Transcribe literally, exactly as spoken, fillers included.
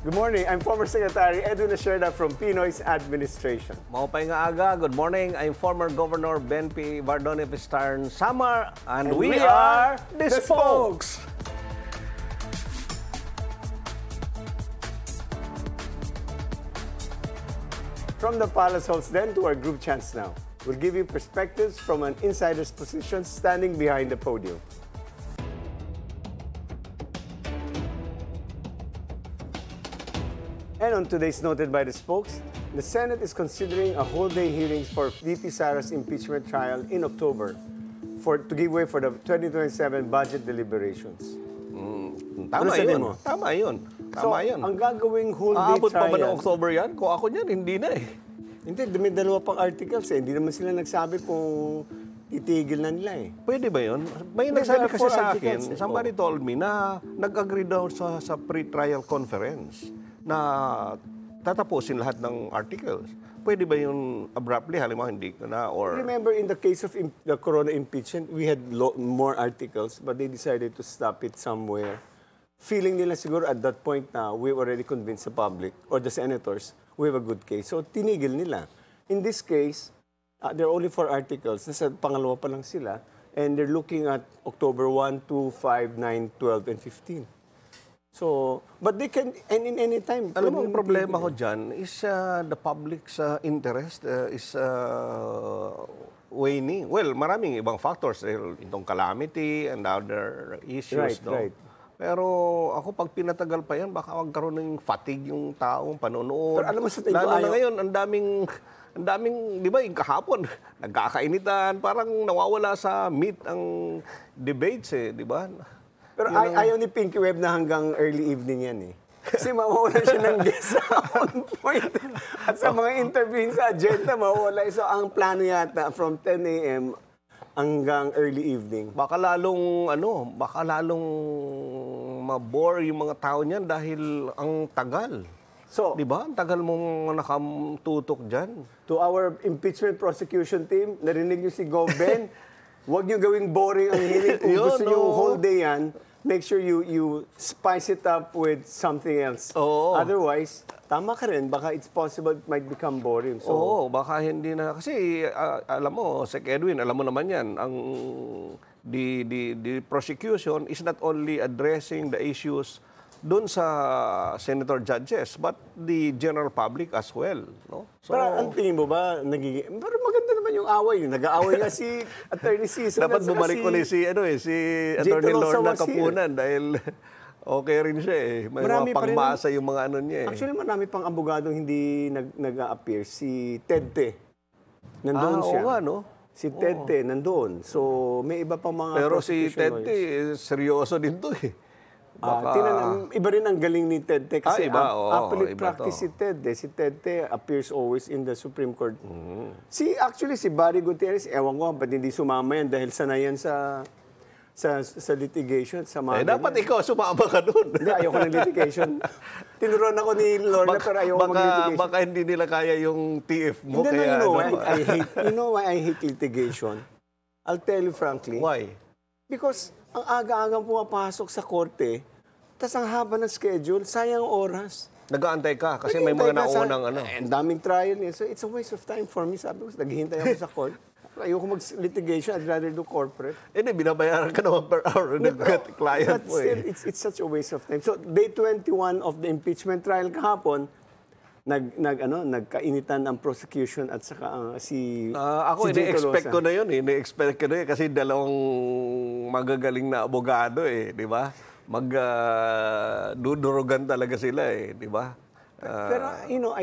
Good morning. I'm former Secretary Edwin Asherda from Pinoy's Administration. Maupay nga aga. Good morning. I'm former Governor Ben P. Bardone Pistarn Samar, and, and we, we are the Spokes. From the Palace Halls then to our group chants now. We'll give you perspectives from an insider's position standing behind the podium. And on today's Noted by the Spokes, the Senate is considering a whole-day hearings for V P Sara's impeachment trial in October for, to give way for the twenty twenty-seven budget deliberations. Mm, tama Ano sabi yun. mo? Tama yun. Tama So, yun. ang gagawing whole-day Aabot pa ba ng trial... October yan? Kung ako niyan, hindi na eh. Hindi, may dalawa pang articles eh. Hindi naman sila nagsabi kung itigil na nila eh. Pwede ba yun? May Hindi, nagsabi there are kasi four sa articles akin, eh. somebody told me na nag-agree daw sa, sa pre-trial conference na tatapusin lahat ng articles. Pwede ba yun abruptly, halimbawa hindi ko na, or... Remember, in the case of im- the Corona impeachment, we had lo- more articles, but they decided to stop it somewhere. Feeling nila siguro at that point na we've already convinced the public or the senators we have a good case. So, tinigil nila. In this case, uh, there are only four articles. Nasa pangalawa pa lang sila. And they're looking at October one, two, five, nine, twelve, and fifteen. So, but they can, and in any time. Alam mo, pwede ang problema matigil ko dyan is uh, the public's uh, interest uh, is uh, waning. Well, maraming ibang factors. Dahil itong calamity and other issues. Right, no? right. Pero ako, pag pinatagal pa yan, baka magkaroon ng fatigue yung taong panonood. Pero alam mo, sa tingin ko, Lalo na ayaw- ngayon, ang daming, ang daming, di ba, yung kahapon, nagkakainitan, parang nawawala sa meat ang debates eh, di ba? Pero ay, ayaw ni Pinky Webb na hanggang early evening yan eh. Kasi mawawala siya ng guest on point. At sa mga interview sa agenda, mawawala. So ang plano yata from ten a m hanggang early evening. Baka lalong, ano, baka lalong mabore yung mga tao niyan dahil ang tagal. So, Di ba? Ang tagal mong nakatutok dyan. to our impeachment prosecution team, narinig niyo si Gov Ben, huwag niyo gawing boring ang hearing. Kung Yun, gusto niyo oo. whole day yan, make sure you you spice it up with something else. Oo. Otherwise, tama ka rin, baka it's possible it might become boring. So, Oo, baka hindi na. Kasi ah, alam mo, Sec Edwin, alam mo naman yan, ang the, the, the prosecution is not only addressing the issues doon sa senator judges, but the general public as well. No? So, pero ang tingin mo ba, nagiging, pero maganda naman yung away. Nag-aaway nga si Attorney Season. dapat bumalik ko ni si, ano, eh, si Attorney Tolosa Lorna was here. Kapunan dahil okay rin siya eh. May Marami mga pa rin pangmasa yung mga ano niya eh. Actually, marami pang abogadong hindi nag, nag-a-appear. Si Ted Te. Nandoon ah, siya. oo nga, no? Si Ted Te, nandoon. So, may iba pang mga Pero si prosecution Ted lawyers. eh, seryoso din to eh. Ah, Baka- tinan- iba rin ang galing ni Ted Te. Kasi Ah, iba, ap- oo, appellate iba practice to. si Ted Te. Si Ted Te appears always in the Supreme Court. Mm-hmm. Si, actually, si Barry Gutierrez, ewan ko, ba't hindi sumama yan dahil sanay yan sa, sa, sa litigation. Sa mga Eh, dapat ganyan. ikaw sumama ka doon. Hindi, ayoko ng litigation. Tinuruan ako ni Lorna, pero ayoko baka, mag-litigation. baka hindi nila kaya yung T F mo. Hindi, no, kaya, you know, ano, why I hate, you know why I hate litigation? I'll tell you frankly. Why? Because ang aga-agang pumapasok sa korte, tas ang haba ng schedule, sayang oras. Nag-aantay ka kasi may mga Naghihintay ka sa- naunang ano. Eh, ang daming trial niya. So it's a waste of time for me. Sabi ko, naghihintay ako sa court. Ayoko mag-litigation. I'd rather do corporate. Eh, di, binabayaran ka naman per hour ng client But mo still, eh. it's, it's such a waste of time. So day twenty-one of the impeachment trial kahapon, nag, nag, ano, nagkainitan ang prosecution at saka uh, si Ah, ako, si Jay ini-expect Tolosa. ko na yun. eh. Ini-expect ko na yun kasi dalawang magagaling na abogado eh. Di ba? Mag-dudurugan talaga sila eh. Di ba? Ah, Pero, you know,